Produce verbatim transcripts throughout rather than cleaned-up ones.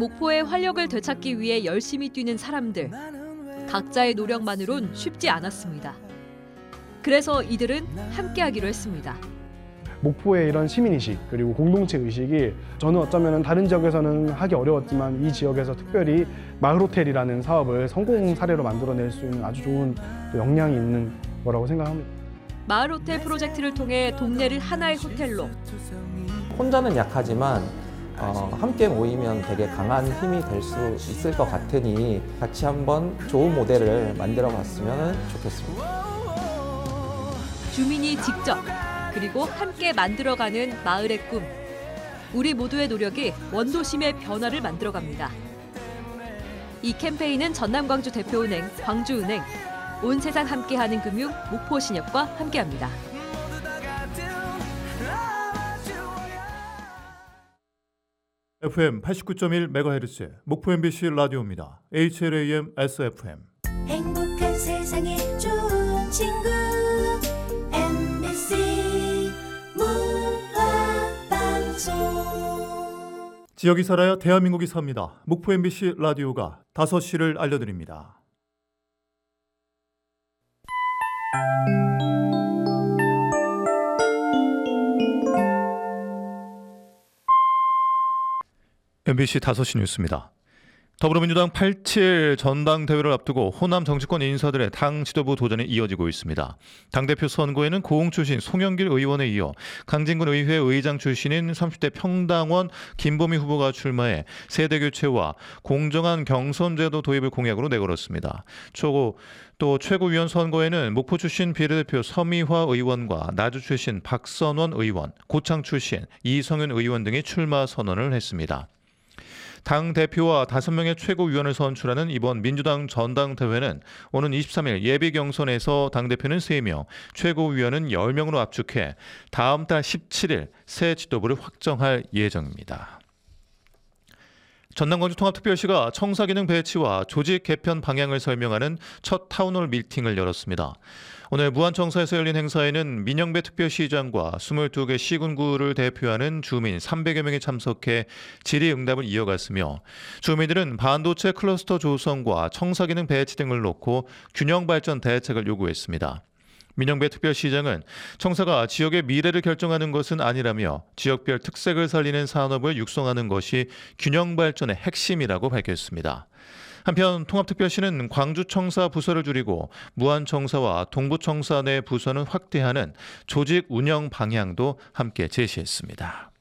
목포의 활력을 되찾기 위해 열심히 뛰는 사람들. 각자의 노력만으론 쉽지 않았습니다. 그래서 이들은 함께하기로 했습니다. 목포의 이런 시민의식 그리고 공동체 의식이 저는 어쩌면 다른 지역에서는 하기 어려웠지만 이 지역에서 특별히 마을호텔이라는 사업을 성공 사례로 만들어낼 수 있는 아주 좋은 역량이 있는 거라고 생각합니다. 마을호텔 프로젝트를 통해 동네를 하나의 호텔로. 혼자는 약하지만 어, 함께 모이면 되게 강한 힘이 될 수 있을 것 같으니 같이 한번 좋은 모델을 만들어 봤으면 좋겠습니다. 주민이 직접 그리고 함께 만들어가는 마을의 꿈. 우리 모두의 노력이 원도심의 변화를 만들어갑니다. 이 캠페인은 전남광주 대표은행, 광주은행, 온 세상 함께하는 금융, 목포신협과 함께합니다. 에프엠 팔십구 점 일 메가헤르츠 목포 엠비씨 라디오입니다. 에이치엘에이엠 에스에프엠. 행복한 세상에 좋은 친구 엠비씨 문화방송. 지역이 살아야 대한민국이 삽니다. 목포 엠비씨 라디오가 다섯 시를 알려드립니다. 엠비씨 다섯 시 뉴스입니다. 더불어민주당 팔십칠 전당대회를 앞두고 호남 정치권 인사들의 당 지도부 도전이 이어지고 있습니다. 당대표 선거에는 고흥 출신 송영길 의원에 이어 강진군 의회 의장 출신인 삼십 대 평당원 김보미 후보가 출마해 세대교체와 공정한 경선제도 도입을 공약으로 내걸었습니다. 초고 또 최고위원 선거에는 목포 출신 비례대표 서미화 의원과 나주 출신 박선원 의원, 고창 출신 이성윤 의원 등이 출마 선언을 했습니다. 당 대표와 다섯 명의 최고위원을 선출하는 이번 민주당 전당대회는 오는 이십삼 일 예비 경선에서 당대표는 세 명, 최고위원은 열 명으로 압축해 다음 달 십칠 일 새 지도부를 확정할 예정입니다. 전남광주 통합특별시가 청사기능 배치와 조직 개편 방향을 설명하는 첫 타운홀 미팅을 열었습니다. 오늘 무안청사에서 열린 행사에는 민영배 특별시장과 이십이 개 시군구를 대표하는 주민 삼백여 명이 참석해 질의응답을 이어갔으며 주민들은 반도체 클러스터 조성과 청사기능 배치 등을 놓고 균형발전 대책을 요구했습니다. 민영배 특별시장은 청사가 지역의 미래를 결정하는 것은 아니라며 지역별 특색을 살리는 산업을 육성하는 것이 균형발전의 핵심이라고 밝혔습니다. 한편 통합특별시는 광주청사 부서를 줄이고 무안청사와 동부청사 내 부서는 확대하는 조직 운영 방향도 함께 제시했습니다.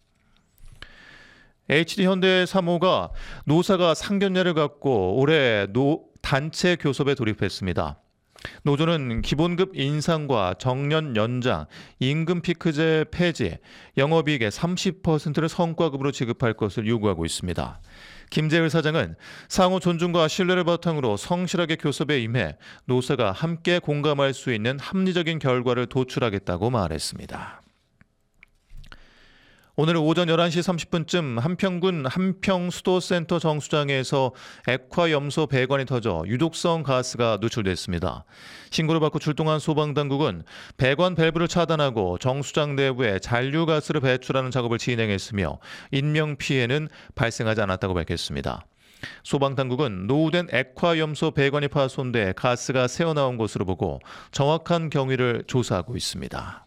에이치디현대 삼 호가 노사가 상견례를 갖고 올해 노 단체 교섭에 돌입했습니다. 노조는 기본급 인상과 정년 연장, 임금 피크제 폐지, 영업이익의 삼십 퍼센트를 성과급으로 지급할 것을 요구하고 있습니다. 김재일 사장은 상호 존중과 신뢰를 바탕으로 성실하게 교섭에 임해 노사가 함께 공감할 수 있는 합리적인 결과를 도출하겠다고 말했습니다. 오늘 오전 열한 시 삼십 분쯤 한평군 한평수도센터 정수장에서 액화염소 배관이 터져 유독성 가스가 누출됐습니다. 신고를 받고 출동한 소방당국은 배관 밸브를 차단하고 정수장 내부에 잔류가스를 배출하는 작업을 진행했으며 인명피해는 발생하지 않았다고 밝혔습니다. 소방당국은 노후된 액화염소 배관이 파손돼 가스가 새어나온 것으로 보고 정확한 경위를 조사하고 있습니다.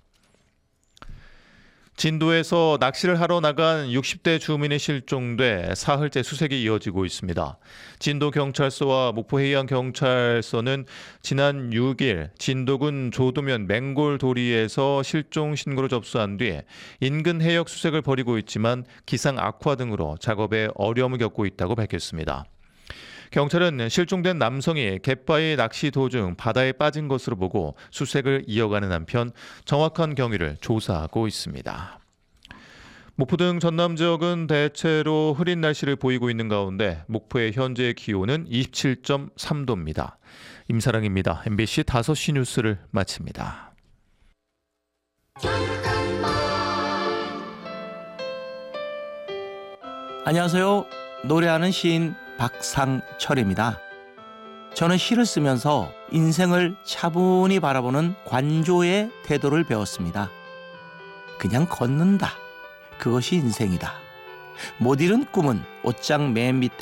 진도에서 낚시를 하러 나간 육십 대 주민이 실종돼 사흘째 수색이 이어지고 있습니다. 진도경찰서와 목포해양경찰서는 지난 육 일 진도군 조도면 맹골도리에서 실종 신고를 접수한 뒤 인근 해역 수색을 벌이고 있지만 기상 악화 등으로 작업에 어려움을 겪고 있다고 밝혔습니다. 경찰은 실종된 남성이 갯바위 낚시 도중 바다에 빠진 것으로 보고 수색을 이어가는 한편 정확한 경위를 조사하고 있습니다. 목포 등 전남 지역은 대체로 흐린 날씨를 보이고 있는 가운데 목포의 현재 기온은 이십칠 점 삼 도입니다. 임사랑입니다. 엠비씨 다섯 시 뉴스를 마칩니다. 안녕하세요. 노래하는 시인 박상철입니다. 저는 시를 쓰면서 인생을 차분히 바라보는 관조의 태도를 배웠습니다. 그냥 걷는다. 그것이 인생이다. 못 이룬 꿈은 옷장 맨 밑에